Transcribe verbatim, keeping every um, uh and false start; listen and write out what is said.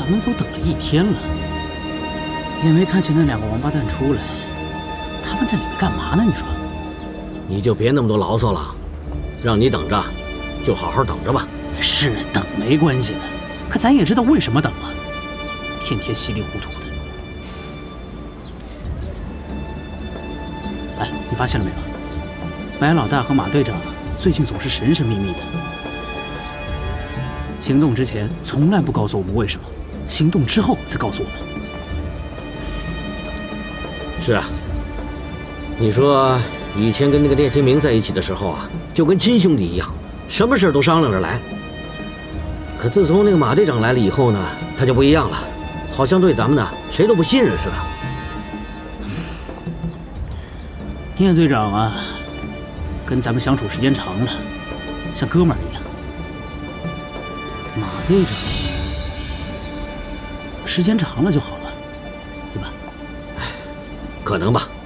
咱们都等了一天了，也没看见那两个王八蛋出来，他们在里面干嘛呢？你说？ 你就别那么多牢骚了，让你等着，就好好等着吧。 是等没关系的，可咱也知道为什么等啊，天天稀里糊涂的。哎，你发现了没有？白老大和马队长最近总是神神秘秘的，行动之前从来不告诉我们为什么，行动之后才告诉我们。 是啊，你说以前跟那个聂天明在一起的时候啊，就跟亲兄弟一样，什么事都商量着来。可自从那个马队长来了以后呢，他就不一样了，好像对咱们呢谁都不信任似的。 聂队长啊，跟咱们相处时间长了，像哥们儿一样。马队长时间长了就好了，对吧？ 可能吧。